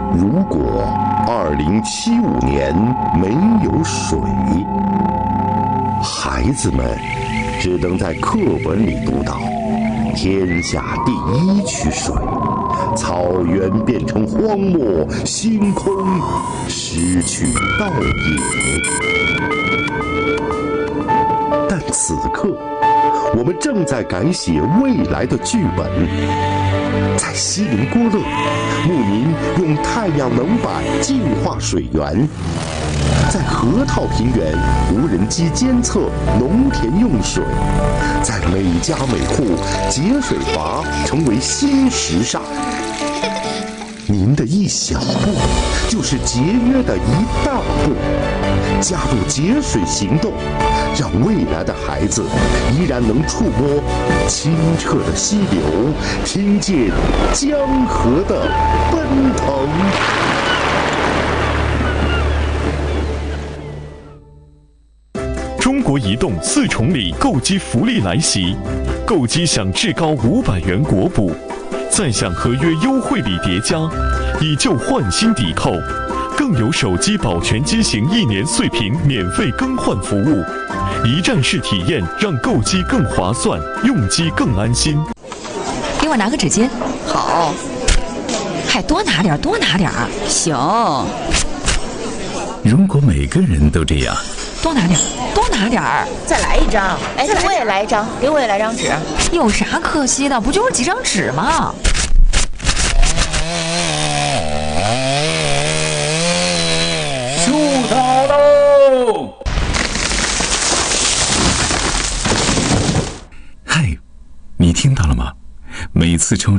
如果2075年没有水，孩子们只能在课本里读到天下第一区水，草原变成荒漠，星空失去倒影。但此刻，我们正在改写未来的剧本。在锡林郭勒，牧民用太阳能板净化水源；在河套平原，无人机监测农田用水；在每家每户，节水阀成为新时尚。您的一小步，就是节约的一大步。加入节水行动，让未来的孩子依然能触摸清澈的溪流，听见江河的奔腾。 中国移动4重礼购机福利来袭，购机享至高500元国补，再享合约优惠礼叠加，以旧换新抵扣，更有手机保全机型1年碎屏免费更换服务，一站式体验让购机更划算，用机更安心。 给我拿个纸巾。 好， 还多拿点，多拿点。 行。 如果每个人都这样， 多拿点，多拿点儿。 再来一张，哎，给我也来一张，给我也来张纸。 有啥可惜的？不就是几张纸吗？ 出塔喽！嗨，你听到了吗？每次抽